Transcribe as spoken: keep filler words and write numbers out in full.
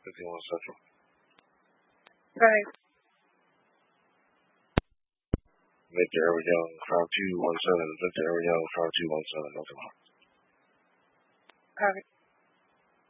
fifty-one Central. Right. Victor Edward Young, five two one seven. Victor Edward Young, five two one seven. Nothing. Copy.